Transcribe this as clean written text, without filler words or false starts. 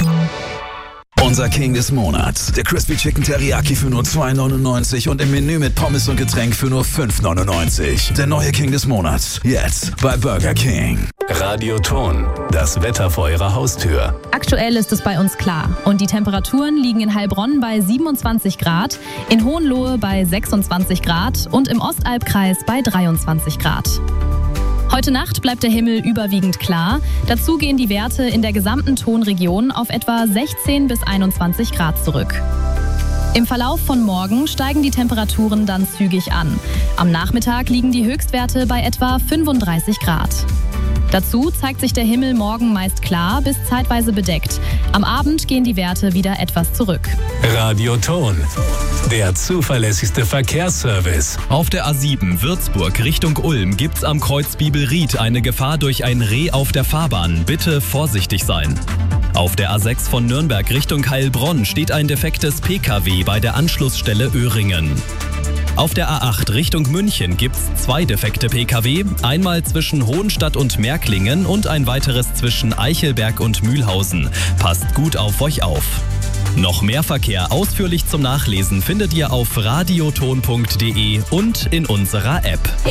Unser King des Monats. Der Crispy Chicken Teriyaki für nur $2,99 und im Menü mit Pommes und Getränk für nur $5,99. Der neue King des Monats. Jetzt bei Burger King. Radioton. Das Wetter vor Ihrer Haustür. Aktuell ist es bei uns klar und die Temperaturen liegen in Heilbronn bei 27 Grad, in Hohenlohe bei 26 Grad und im Ostalbkreis bei 23 Grad. Heute Nacht bleibt der Himmel überwiegend klar. Dazu gehen die Werte in der gesamten Tonregion auf etwa 16 bis 21 Grad zurück. Im Verlauf von morgen steigen die Temperaturen dann zügig an. Am Nachmittag liegen die Höchstwerte bei etwa 35 Grad. Dazu zeigt sich der Himmel morgen meist klar bis zeitweise bedeckt. Am Abend gehen die Werte wieder etwas zurück. Radioton. Der zuverlässigste Verkehrsservice. Auf der A7 Würzburg Richtung Ulm gibt's am Kreuz Bibelried eine Gefahr durch ein Reh auf der Fahrbahn. Bitte vorsichtig sein. Auf der A6 von Nürnberg Richtung Heilbronn steht ein defektes PKW bei der Anschlussstelle Öhringen. Auf der A8 Richtung München gibt's 2 defekte PKW, einmal zwischen Hohenstadt und Märklingen und ein weiteres zwischen Eichelberg und Mühlhausen. Passt gut auf euch auf. Noch mehr Verkehr ausführlich zum Nachlesen findet ihr auf radioton.de und in unserer App.